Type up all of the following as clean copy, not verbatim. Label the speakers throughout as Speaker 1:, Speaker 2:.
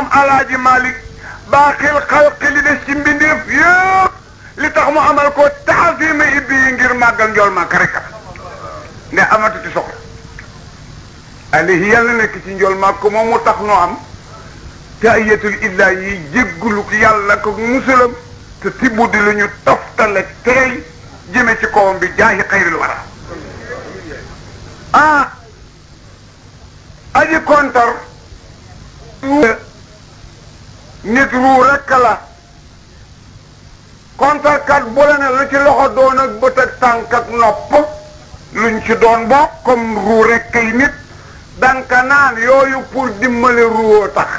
Speaker 1: Alaaji Malik baaxil xalqi li des ci mbindeef yëpp li tax mu amal ko taasima ibbi yi ngir màggal njool màkk rek ne amatu ci soxla alayhi yàlla nekk ci njool màkk moom mu tax noo am taayatul illaa yi jéggulu yàlla ko musalam te tibbu di lu ñu toftale tey jëme ci kawam bi jaayi xayril wara aji kontar nit ruu rekk la kontarkat bu la ne lu ci loxo doon ak bët ak tànk ak nopp luñ ci doon bokk comme ruu rekk yi nit danka naan yooyu pour dimbale ruwoo tax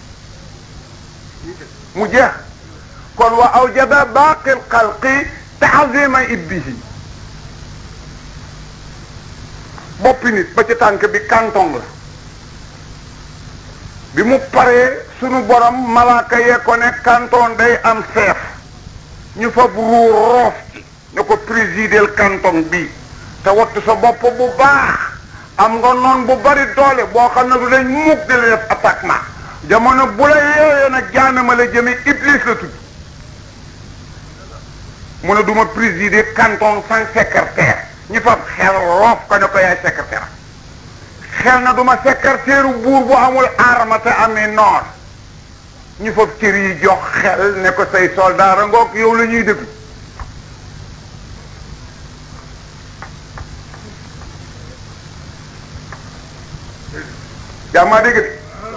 Speaker 1: mu jeex kon wa awjaba baaqil xalqi taazima ibbihi boppi nit ba ci tànk bi kantong la bi mu paree sunu borom malaaka yee ko ne canton day am seef ñu fab ruu roof ci ne ko présidel canton bi te wattu sa bopp bu baax am nga noon bu bari doole boo xam ne du dañ mukk di la def attaquement jamono bu la yeeyee nag jaanama la jëme iblis la tudd mu ne du ma présider canton sans secrétaire ñu fab xel roof ko ne ko yaay secrétaire xel na du ma secrétaire buur bu amul arme te amee noor ñu fab cër yi jox xel ne ko say soldat a ngoog yow la ñuy déglu yaa maa dégg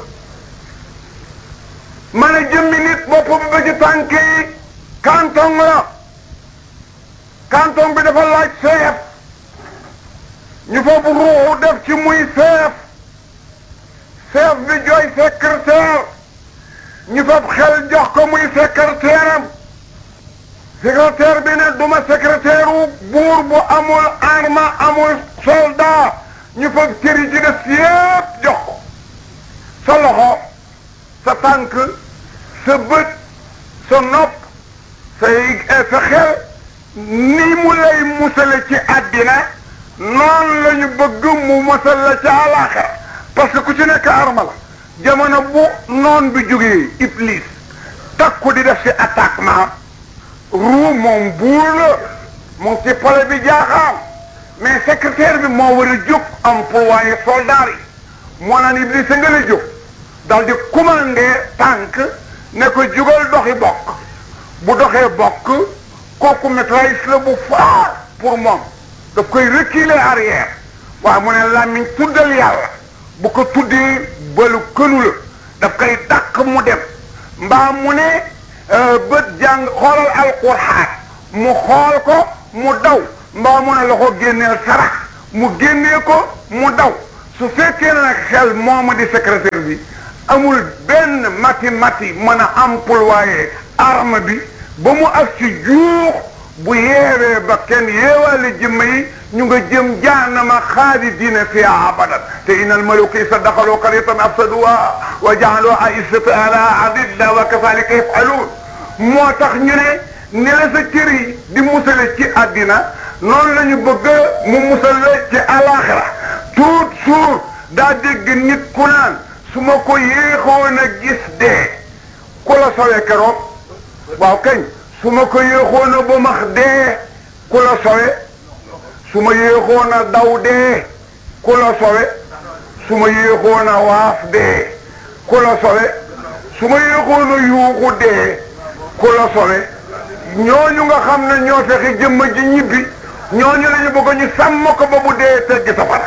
Speaker 1: ma ne jëmmi nit bopp bi ba ci tànk yi canton la canton bi dafa laaj seef ñu fab ruuxu def ci muy seef seef bi jooy secrétaire ñu fab xel jox ko muy secrétaire am secrétaire bi ne duma secrétaire wu buur bu amul arme amul soldat ñu fab cëri ci des yépp jox ko sa loxo sa tànk sa bët sa nopp sa xel ni mu lay musale ci àddina noonu la ñu bëgg mu musal la ca àllaaxira parce que ku ci nekk arma la jamono bu noon bi jógee iblis takku di def si attaquement ruu moom buur la mu ngi ci palais bi jaaxaam mais secrétaire bi moo war a jóg employé soldat yi moo naan iblis sa nga la jóg dal di commandé tànk ne ko jugal doxi bokk bu doxee bokk kooku maîtrise la bu fort pour moom daf koy reculer arrière waaye mu ne làmmiñ tuddal yàlla bu ko tuddee balu kënu la daf koy dàq mu dem mbaa mu ne bët jàng xoolal alquraan mu xool ko mu daw mbaa mu ne loxo génneel sarax mu génnee ko mu daw su fekkee nag xel mooma di secrétaire bi amul benn mati mën a employé arme bi ba mu ak ci juux bu yeewee ba kenn yeewaale jëmm yi ñu nga jëm jaanama xaalidina fiha abadan te inal maluka isa daxaloo qaryatan afsaduha wa jaaloo a'izzata ahliha adilla wa kazalika yaf'alun moo tax ñu ne la sa cër yi di musale ci àddina noonu la ñu bëgg mu musale ci alaxira tuut suur daa dégg nit ku naan su ma ko yéexoon a gis dee ku la sowee keroog waaw kañ su ma ko yéexoon a ba max dee ku la sowe su ma yéexoon a daw dee ku la sowe su ma yéexoon a waaf dee ku la sowe su ma yéexoon a yuuxu dee ku la sowe ñooñu nga xam ne ñoo fexe jëmm ji ñibbi ñooñu la ñu bëgg ñu sàmm ko ba bu dee teggi safara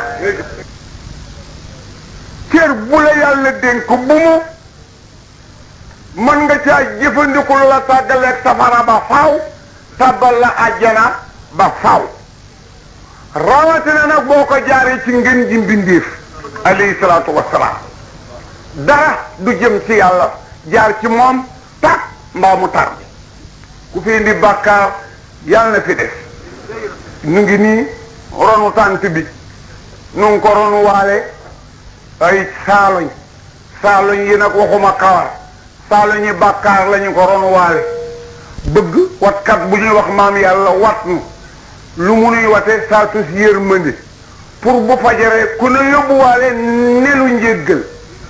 Speaker 1: cër bu la yàlla dénk bu mu mën nga caa jëfandiku la tàggaleeg safara ba faaw tàbbal la àjjana ba faaw rawatina nag boo ko jaaree ci ngeen ji mbindeef alayhi salaatu wassalaam dara du jëm ci yàlla jaar ci moom tak mbaa mu tar ku fi indi bàkkaar yàlla na fi des nu ngi nii ronu tànt bi nu ngi ko ronu waale ay saaloñ yi nag waxuma kawar saaloñi bàkkaar lañu ko ronu waale bëgg watkat bu ñuy wax maam yàlla wat nu lu mu nuy wate saatus yërmande pour bu fajaree ku ne yóbbuwaale nelu njéggal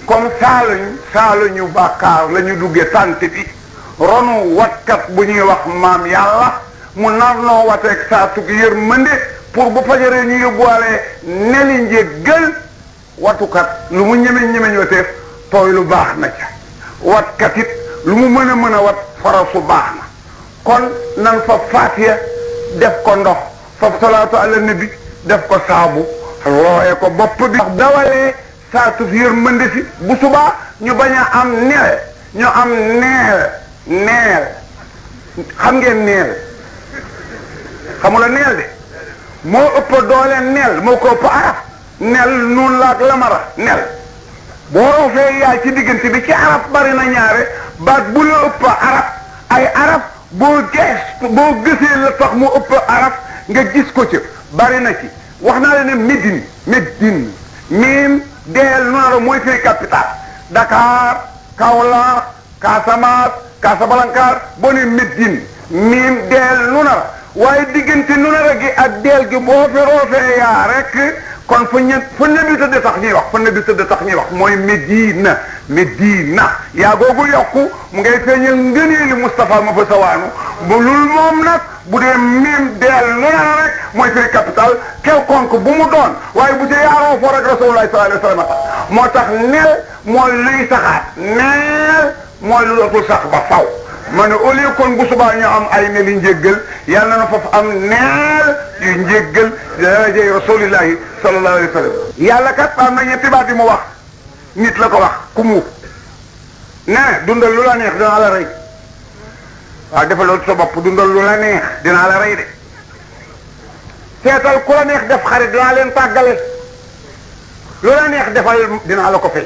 Speaker 1: comme saaluñu bàkkaar la ñu duggee tant bi ronu watkat bu ñuy wax maam yàlla mu nar noo wateeg saatug yërmande pour bu fajaree ñu yóbbuwaale neli njéggal watukat lu mu ñemeñ wateef tooy lu baax na ca watkat it lu mu mën a wat farasu baax na kon nan fa faatiya def ko ndox fa salaatu ala nabi def ko saabu looye ko bopp bi dawalee saatug yërmande si bu subaa ñu bañ a am neel ñu am neel xam ngeen neel xamula neel de moo ëpp doole neel moo ko ëpp araf nel nun laak lamara nel boo roofee yaay ci diggante bi ci araf bari na ñaare baat bu la ëpp araf ay araf boo gësee la tax mu ëpp araf nga gis ko ci bari na ci wax naa la ne Médine miim deel noonu mooy fii capital Dakar Kaolack Casamance Casablanca boo ne Médine miim deel nu nar waaye diggante nu nar gi ak deel gi boo fi roofee yaa rek kon fu nabi tëdd tax ñuy wax mooy Médina yaa googu yokku mu ngay feeñal ngëneeli Moustapha ma fa sawaanu bu lul moom nag bu dee miim deel nu nar rek mooy fii capital quelconque bu mu doon waaye bu dee yaaroo foo rek Rasulullah sallallahu alayhi wa sallam moo tax neel mooy luy saxaat neel mooy lu dootul sax ba faw ma ne au lieu kon bu subaa ñu am ay neli njéggal yàlla na foofu am neel yu njéggal darajay rasulillahi sallallahu alayhi wa sallam yàlla kat am na ñetti baat yi mu wax nit la ko wax ku muuf ne dundal lu la neex dinaa la rey waaw defal loolu sa bopp dundal lu la neex dinaa la rey de seetal ku la neex def xarit dinaa leen tàggale lu la neex defal dinaa la ko fay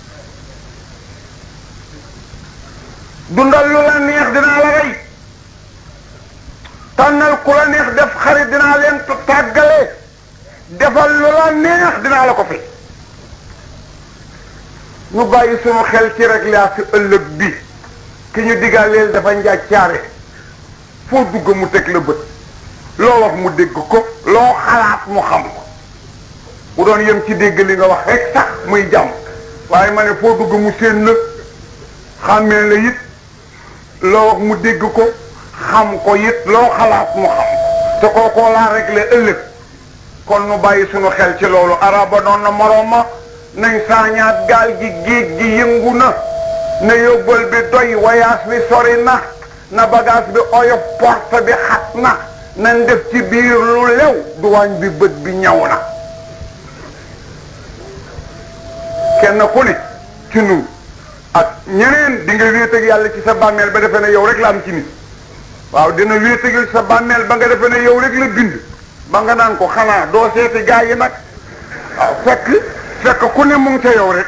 Speaker 1: dundal lu la neex dinaa la rey tànnal ku la neex def xarit dinaa leen tàggale defal lu la neex dinaa la ko fay ñu bàyyi sunu xel ci rek laa si ëllëg bi ki ñu digaaleel dafa njàccaare foo dugg mu teg la bët loo wax mu dégg ko loo xalaat mu xam ko bu doon yem ci dégg li nga wax rek sax muy jàmm waaye ma ne foo dugg mu séen la xàmmee la it loo wax mu dégg ko xam ko it loo xalaat mu xam te kookoo laa rek la ëllëg kon nu bàyyi sunu xel ci loolu araba noon na moroom ma nañ saañaat gaal gi géej gi yëngu na yóbbal bi doy wayaas bi sori na bagage bi oyof porte bi xat nañ def ci biir lu lew duwaañ bi bët bi ñaw na kenn ku ne ci nun ak ñeneen di nga wéet ak yàlla ci sa bàmmeel ba defe ne yow rek la am ci nit waaw dina wéet ak ci sa bàmmeel ba nga defe ne yow rek la bind ba nga naan ko xanaa doo seeti gaa yi nag waaw fekk ku ne mu ngi ca yow rek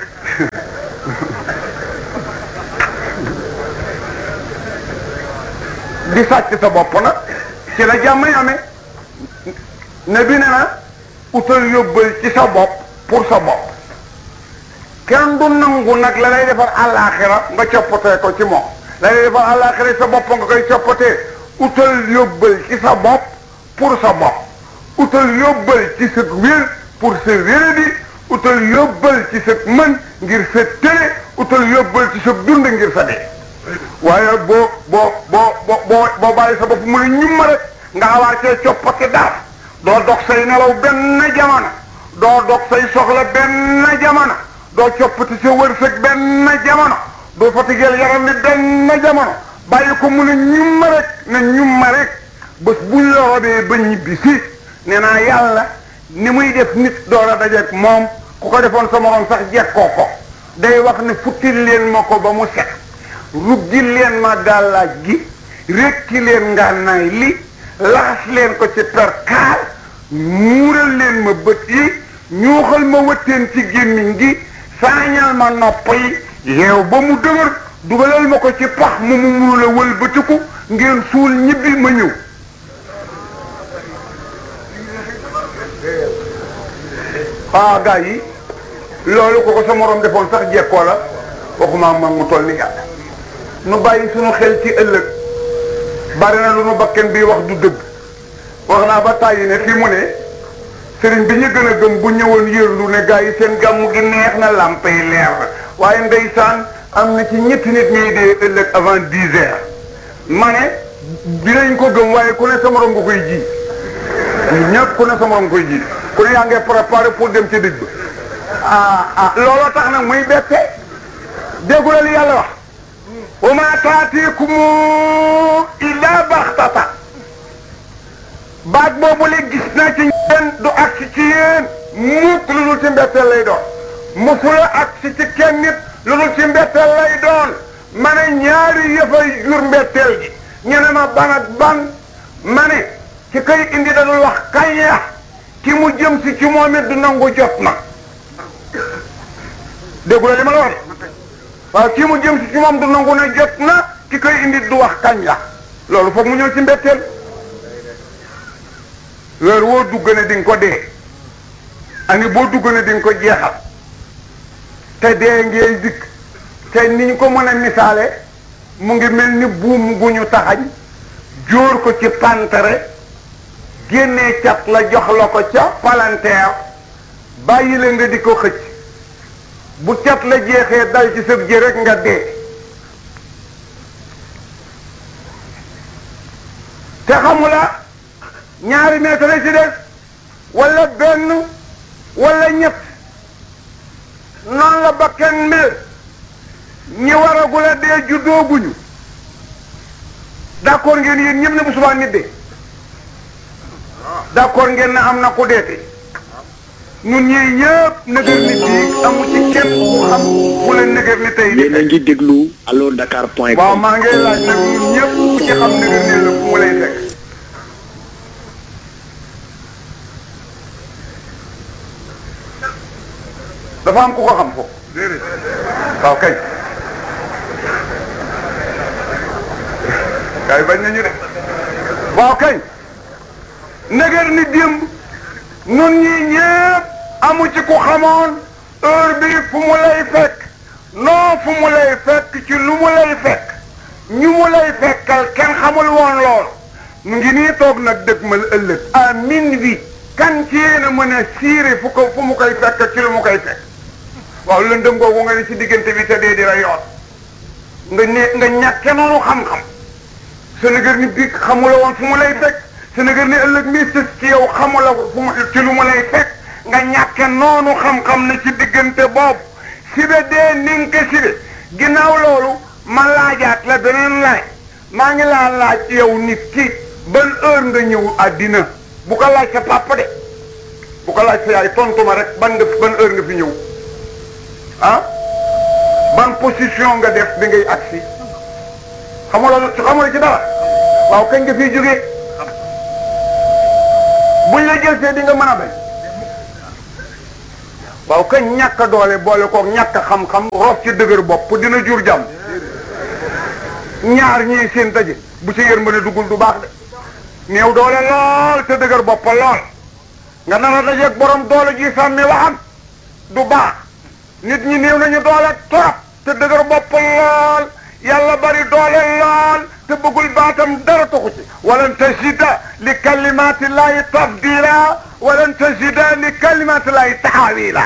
Speaker 1: di sàcc sa bopp nag ci la jàmm yi amee ne bi ne na utal yóbbal ci sa bopp pour sa bopp kenn du nangu nag la lay defar àllaaxira nga coppatee ko ci moom la lay defar àllaaxira sa bopp nga koy coppatee utal yóbbal ci sa bopp pour sa bopp utal yóbbal ci sa wér pour sa wéradi utal yóbbal ci sa mën ngir sa télé utal yóbbal ci sa dund ngir sa dee waaye boo bàyyi sa bopp mu ne ñumma rek nga xawaar cee coppati dara doo dox say nelaw benn jamono doo dox say soxla benn jamono doo coppati sa wërsëg benn jamono doo fatigeel yaram ni benn jamono bàyyi ko mu ne ñumma rek ne ñumma rek bés buñ la robee ba ñibbi si nee naa yàlla ni muy def nit door a dajeek moom ku ko defoon sa morom sax jekkoo ko day wax ne futtil leen ma ko ba mu set ruggi leen ma gàllaaj gi rekki leen ngànnaay li laxas leen ko ci perkaal muural leen ma bët yi ñuuxal ma wëtteen ci gémmiñ gi saañal ma nopp yi yeew ba mu dëgër dugalal ma ko ci pax mu munu la wëlbatiku ngeen suul ñibbi ma ñëw gaa yi loolu ko sa morom defoon sax jekkoo la waxuma man mu toll ni yàlla nu bàyyi sunu xel ci ëllëg bari na lu nu bakken bii wax du dëgg wax naa ba tàyyi ne fii mu ne sëriñ bi ñu gën a gëm bu ñëwoon yërlu ne gaa yi seen gàmmu gi neex na lampe yi leer na waaye ndeysaan am na ci ñetti nit ñuy dee ëllëg avant 10 heures ma ne dinañ ko gëm waaye ku ne sa morom nga koy ji ñëpp ku ne sa morom nga koy ji ku ne yaa ngi préparé pour dem ci dëj ba looloo tax nag muy bette déggu la li yàlla wax wa ma taatikum illa baxtata baat boobu le gis naa ci yéen du agsi ci yéen mukk lu dul ci mbetteel lay doon musula agsi ci kenn nit lu dul ci mbetteel lay doon ma ne ñaari yëfay jur mbetteel gi ñu ne ma ban ak ban ma ne ci kay indi dadul wax kañ ya ki mu jëm si ci moom it du nangu jot na déggu la li ma la wax waaw ki mu jëm si ci moom du nangu ne jot na ki koy indi du wax kañ la loolu foog mu ñëw ci mbetteel weer woo dugg ne di nga ko dee ani boo dugg ne di nga ko jeexal te dee ngay dikk te ni ñu ko mën a misaale mu ngi mel ni buum gu ñu taxañ jóor ko ci pantere génnee cat la jox la ko ca palanteer bàyyi la nga di ko xëcc bu cat la jeexee dal ci sëb ji rek nga dee te xamula ñaari mètre ci des wala benn wala ñett noonu la bakkan mel ñi waragul a dee juddooguñu d'accord ngeen yéen ñëpp ne bu subaa nit dee d'accord ngeen ne am na ku deete ñun ñii ñëpp nëgër ni bii amu ci kenn ku xam ku leen nëgër ni tey
Speaker 2: yéen a ngi déglu allo dakar.com.
Speaker 1: waaw maa ngi laaj nag ñun ñëpp ku ci xam nëgër ni la fu mu lay fekk dafa am ku ko xam foofu waaw kay kay bañ nañu de waaw kay nëgër ni démb nun ñii ñëpp amu ci ku xamoon heure bi fu mu lay fekk non fu mu lay fekk ci lu mu lay fekk ñu mu lay fekkal kenn xamul woon lool mu ngi nii toog nag dëgmal ëllëg à minuit kan ci yéen a mën a siire fu mu koy fekk ci lu mu koy fekk waaw lëndëm googu nga ne ci diggante bi te dee di la yoon nga ñàkke noonu xam-xam sa nëgër ni bi xamula woon fu mu lay fekk sa nëgër ni ëllëg mi sës ci yow xamula fu mu ci lu mu lay fekk nga ñàkke noonu xam-xam ne ci diggante boobu sibe dee ni nga ko sibe ginnaaw loolu ma laajaat la beneen laaj maa ngi laa laaj yow nit ki ban heure nga ñëw àddina bu ko laaj sa papa de bu ko laaj sa yaay tontu ma rek ban heure nga fi ñëw ah ban position nga def bi ngay agsi xamula ci dara waaw kañ nga fiy jógee buñ la jël see di nga mën a bañ waaw kañ ñàkk doole boole koog ñàkk xam-xam roof ci dëgër bopp dina jur jàmm ñaar ñii seen daje bu ci yërmande duggul du baax de néew doole lool te dëgër bopp lool nga nar a dajeeg borom doole ji sàmmi waxam du baax nit ñi néew nañu doole trop te dëgër bopp lool yàlla bari doole lool te bëggul baatam dara taxu ci walan tajida li kalimati llahi tabdila walan tajida li kalimati llahi taxawila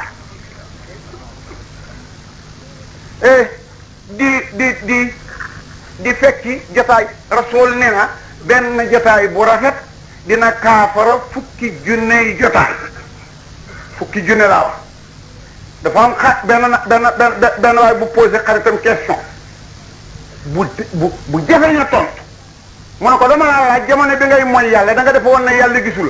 Speaker 1: di fekki jotaay rasul nee na benn jotaay bu rafet dina kaafara fukki junney jotaay fukki junne laa wax dafa am benn waay bu posé xaritam question bu jafe na tontu mu ne ko dama laa laaj jamono bi ngay mooy yàlla da nga defe woon ne yàlla gisu la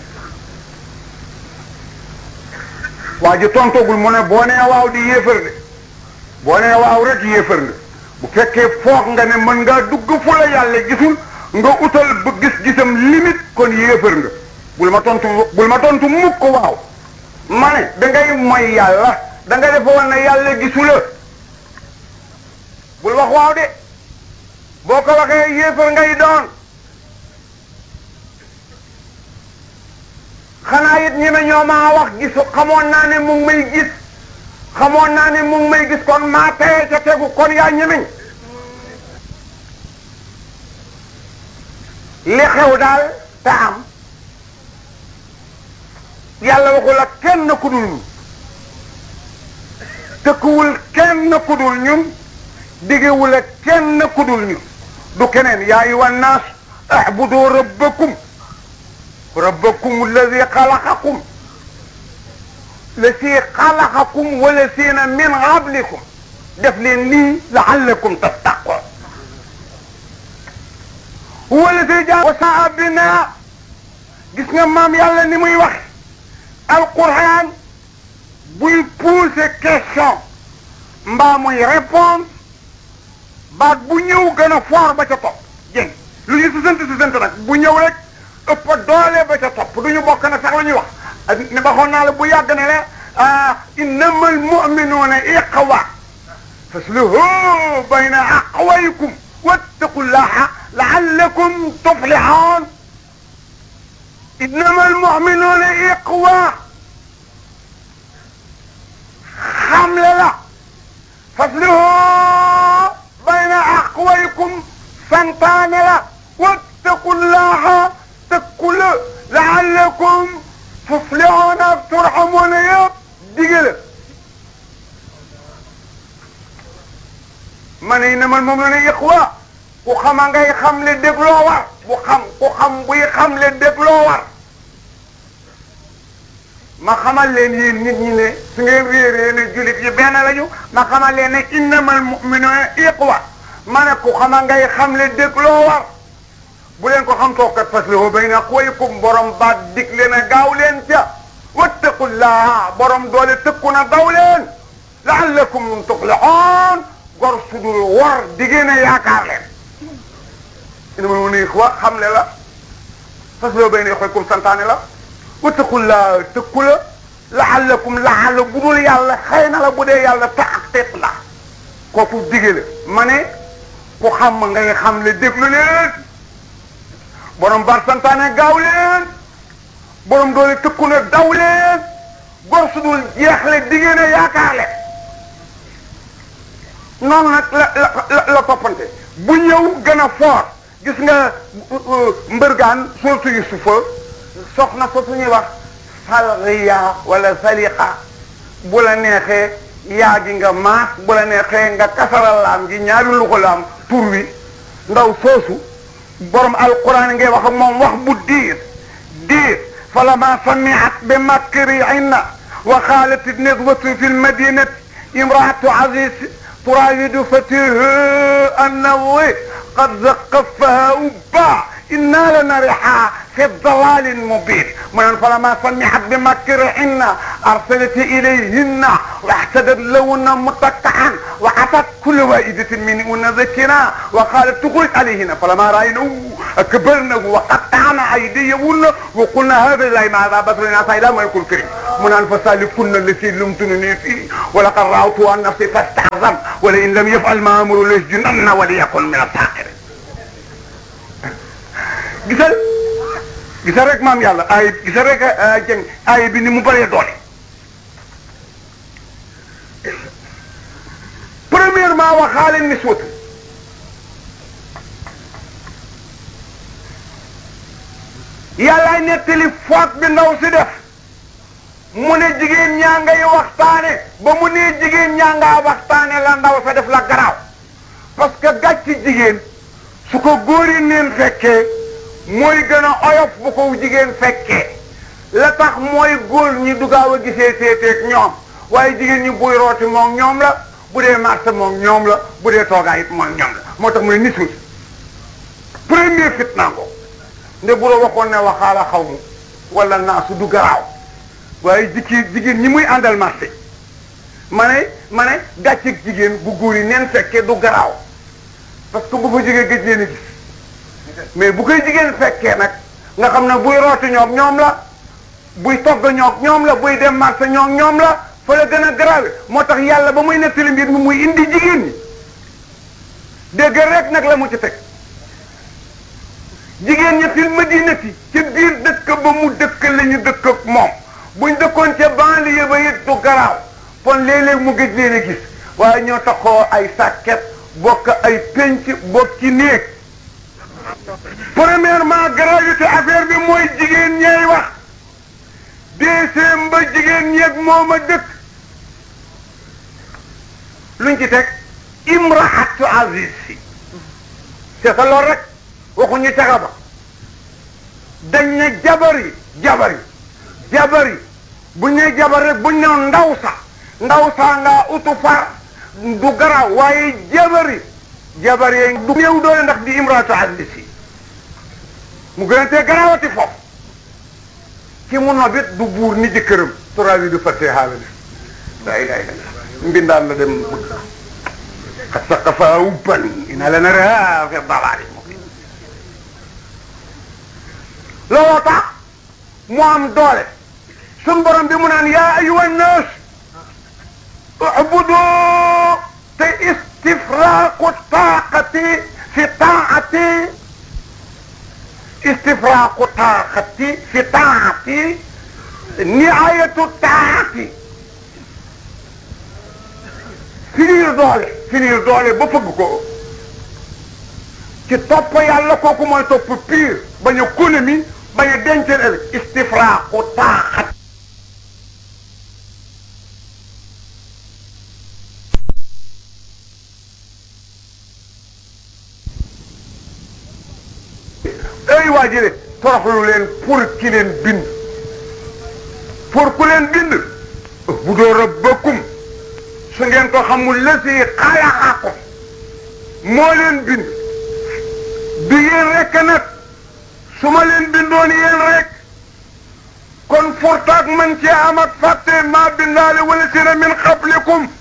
Speaker 1: waa ji tontoogul mu ne boo nee waaw di yéefar de boo nee waaw rek yéefar nga bu fekkee foog nga ne mën ngaa dugg fu la yàlla gisul nga utal ba gis-gisam limite kon yéefar nga bul ma tontu mukk ko waaw ma ne da ngay mooy yàlla da nga defe woon ne yàlla gisu la bul wax waaw de boo ko waxee yéefar ngay doon xanaa it ñi ne ñoo maa wax gisu xamoon naa ne mu ngi may gis xamoon naa ne mu ngi may gis kon maa teye ca tegu kon yaa ñemeñ li xew daal te am yàlla waxu la kenn ku dul tëkkuwul kenn ku dul ñun digewul ak kenn ku dul ñun du keneen yaa ayyuha nnaas a'budu rabbakum alladi xalaqakum walladina min qablikum def leen lii la'allakum tattaqun huwa alladi jaa wasaa bina gis nga maam yàlla ni muy wax alquran buy poser question mbaa muy répondre baat bu ñëw gën a fort ba ca topp jëng lu ñu sësant nag bu ñëw rek ëpp doole ba ca topp du ñu bokk nag sax la ñuy wax ne baxoon naa la bu yàgg ne la innamal mu'minuuna ikhwa fasluhu bayna aqwaykum wattaqullaha la'allakum tuflihun innamal mu'minuuna ikhwa xamle la fasluhu bayna aqwaykum santaane la wattaqullaha tëkku la la'allakum tuflihuna turhamuna yëpp dige la ma ne innamal mu'minuuna ixwa ku xama ngay xam le dégloo war ku xam buy xam le dégloo war ma xamal leen yéen nit ñi ne su ngeen réeree ne jullit yi benn lañu ma xamal leen ne innamal mu'minuuna ixwa ma ne ku xama ngay xam le dégloo war bu leen ko xam tookat faslihu bayna aqwaykum borom baat digle na gaaw leen ca wattaqullaha borom doole tëkku na daw leen la'allakum tuflihun gor sudul war digée na yaakaar leen innamal mu'minuuna ixwa xamle la faslihu bayna aqwaykum santaane la wattaqullaha tëkku la la'allakum laala bu dul yàlla xëy na la bu dee yàlla taxteet la kooku digée la ma ne ku xam ngay xam le déglu leen borom bar santaane gaaw leen borom doole tëkku na daw leen gor su dul jeexle digée na yaakaar leen noonu nag la toppante bu ñëw gën a fort gis nga mbërgaan surtout Yusufa soxna fa suñuy wax salriya wala saliqa bu la neexee yaa gi nga maas bu la neexee nga kasaral laam gi ñaari lu ko laam tur wi ndaw soosu borom alquran ngay wax ak moom wax bu diir falama sami'at bi makrihinna wa qalat nadwatun fi lmadinati imraatu aziz turawidu fataha annahu qad zaqafaha ubba inna lanariha fi dalalin mubin mu naan falama sami'at bi makrihinna arsalat ilayhinna wa ihtadat lahunna muttaki'an wa atat kullu wahidatin minhunna zakira wa qalat tukhruj alayhinna falama ra'aynahu akbarnahu wa qatta'na aydiyahunna wa qulna hadha lillahi ma hadha basharun illa malakun karim mu naan fasalikunna allati lumtunani fihi wa laqad ra'awtu an nafsi fasta'zam wa la in lam yaf'al ma amuru la yasjunanna wa liyakun min as-sakirin gisal rek maam yàlla gisal rek jëng ay bi ni mu bëree doole premièrement waxaale niswatu yàllaay nettali foot bi ndaw si def mu ne jigéen ñaa ngay waxtaane ba mu ne jigéen ñaa ngaa waxtaane la ndaw sa def la garaaw parce que gàcci jigéen su ko góor yi neen fekkee mooy gën a oyof bu ko jigéen fekkee la tax mooy góor ñi du gaaw a gisee seeteeg ñoom waaye jigéen ñi buy rooti moom ñoom la bu dee marché moom ñoom la bu dee toogaay it moom ñoom la moo tax mu ne nisul premier fitna ko nde bu la waxoon ne waxaala xaw mu wala naasu du garaaw waaye jigéen ñi muy àndal marché ma ne gàcceeg jigéen bu góor yi neen fekkee du garaaw parce que bu fa jógee gëj leen a gis mais bu koy jigéen fekkee nag nga xam ne buy rooti ñoom la buy togg ñoom la buy dem marché ñoom la fa la gën a grave moo tax yàlla ba muy nettali mbir mi muy indi jigéen ñi dégg rek nag la mu ci teg jigéen ñi fil madinati ci biir dëkk ba mu dëkk la ñu dëkk ak moom buñ dëkkoon ca banlieue ba it du garaaw kon léeg-léeg mu gëj leen a gis waaye ñoo taxoo ay sàkket bokk ay penc bokki néeg premièrement gravité affaire bi mooy jigéen ñeey wax deuxième ba jigéen ñeeg moom a dëkk luñ ci teg imraatu aziz si c'est ça loolu rek waxuñu caga ba dañ ne jabar yi buñ ne jabar rek buñ ne ndaw sa nga utu far du garaaw waaye jabar yi du néew doole ndax di imraatu aziz si mu gën a tee garaawati foofu ki mu nobit du buur ni jëkkëram turaawi du fattee xaala def mbindaan la dem xat saqafa ubban ina la nara fi dalaali looloo tax mu am doole sun borom bi mu naan yaa ayyuha nnaas ubudu te istifraaqu taaqati fi taati istifraaqu taaqati fi taati niayatu taati finir doole ba fëgg ko ci topp yàlla kooku mooy topp pire bañ a économie bañ a denceel ëllëg istifraaqu taaxat ay waa jële toroxlu leen pour ki leen bind pour ku leen bind bu doo rabbakum su ngeen ko xamul la si xalaqakum moo leen bind du yéen rek nag su ma leen bindoon yéen rek kon fortaak man cee am ak fàtte maa bindaale wala sina min qablikum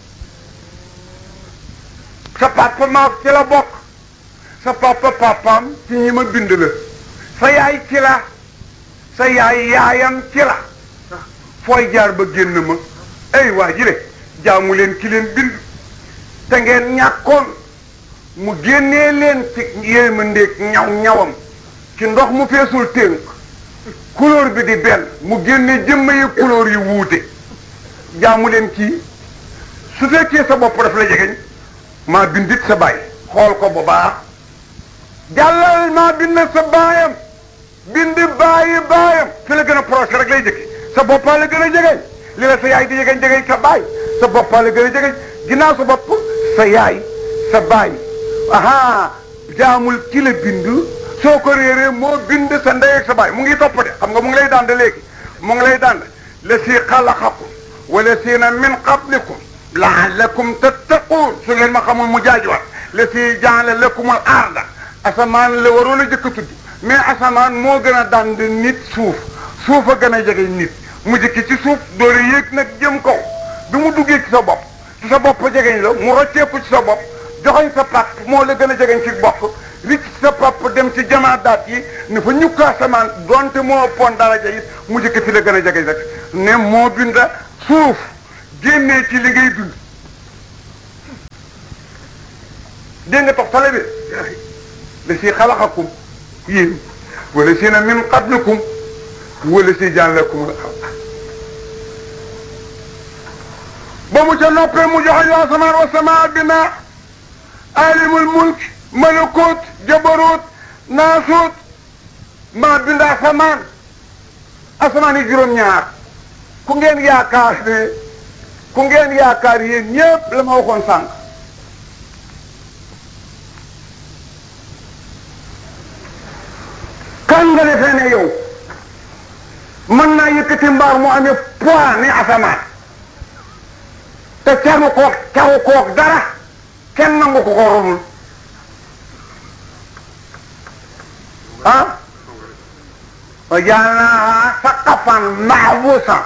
Speaker 1: sa papa maa ci la bokk sa papa papaam ci ñi ma bind la sa yaay ci la sa yaay yaayam ci la fooy jaar ba génn ma ay waa ji le jaamu leen ki leen bind te ngeen ñàkkoon mu génnee leen ci yërmandeeg ñawam ci ndox mu feesul tënk couleur bi di benn mu génne jëmm yi couleur yi wuute jaamu leen kii su fekkee sa bopp daf la jegeñ maa bindit sa baay xool ko bu baax jàllal maa bind sa baayam bind baayam fi la gën a proche rek lay jëkki sa boppaa la gën a jegeñ li la sa yaay di jegeñ sa baay sa boppaa la gën a jegeñ ginnaaw sa bopp sa yaay sa baay aha jaamul ki la bind soo ko réeree moo bind sa ndey ak sa baay mu ngi topp de xam nga mu ngi lay dànd léegi mu ngi lay dànd la si xalaqakum wala siina min qablikum laallakum tattaquun su ngeen ma xamul mu jaajuwaat la si jaala lakum al arda asamaan la waroon a jëkk a tudd mais asamaan moo gën a dànd nit suuf a gën a jege nit mu jëkki ci suuf doole yéeg nag jëm kaw bi mu duggee ci sa bopp jegeñ la mu rocceeku ci sa bopp joxoñ sa pap moo la gën a jegeñ ci bopp ricc sa pap dem ci jamaadaat yi ne fa ñukk asamaan donte moo ëppoon daraja yi mu jëkki fi la gën a jegeñ rek ne moo binda suuf génnee ci li ngay dund dégg nga tox tale bi la si xalaqakum yéen wala si na min qablikum wala si jàllakum la xam ba mu ca noppee mu joxe yoo asamaan wa samaa bina alimul mulk malakut jabarut naasut maa bind asamaan yi juróom-ñaar ku ngeen yaakaar yéen ñépp la ma waxoon sànq kan nga defee ne yow mën naa yëkkati mbaar mu amee poids ni asamaan te cagu kook dara kenn nangu ko romul ah wa jaalnaahaa saqafan mahfuusan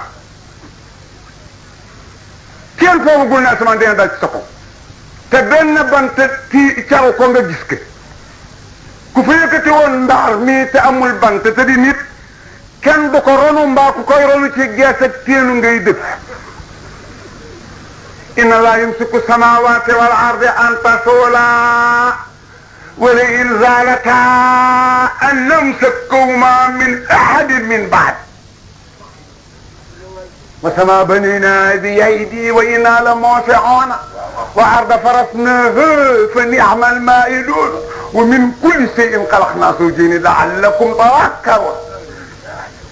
Speaker 1: kenn foogagul ne asamaan dina dal ci sa kaw te benn bant ci cagu ko nga gis ke ku fa yëkkati woon mbaar mii te amul bant te di nit kenn du ko ronu mbaa ku koy ronu ci gees ak teenu ngay dëpp inna laa yumsiku samaawaati wal ardi an tazuulaa wa la in zaalataa an yumsikahumaa min ahadin min ba'd wa samaa banaynaa bi aydin wa innaa la muusi'uun wa arda farasnaahaa fa ni'ma al maa'iduun wa min kulli shay'in xalaqnaa zawjayni la'allakum tadhakkaruun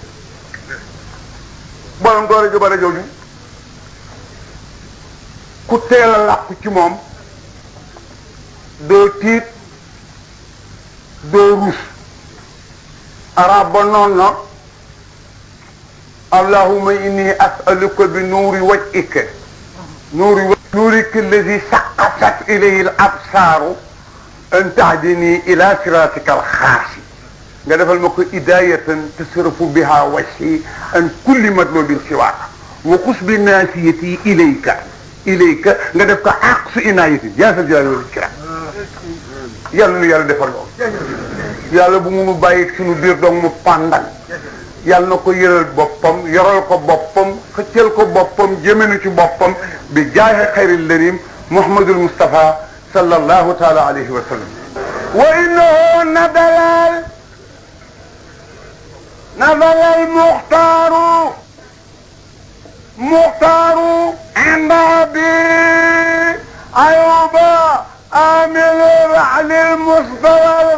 Speaker 1: borom doole ju bare jooju ku teel a làqu ci moom doo tiit doo rus arab ba noon na allahumma inni as'aluka bi nuuri wajhika nuurika alladi saqqatat ilayhi al absaaru an tahdini ila siratika al xaasi nga defal ma ko idayatan tasrafu biha wajhi an kulli matlubin siwaaka wa xus bi naasiyati ilayka nga def ko aqsu inayati yaa sal jalali wal ikram yàlla nu yàlla defal loolu yàlla bu mu bàyyi suñu biir dong mu pàndan yàlla na ko yëral boppam yoral ko boppam xëccal ko boppam jëmenu ci boppam bi jaahi xayril larim muhammadul mustafa sallallahu taala alayhi wa sallam wa innahu nadalal muxtaaru inda bi ayuba amil raxlil mustafa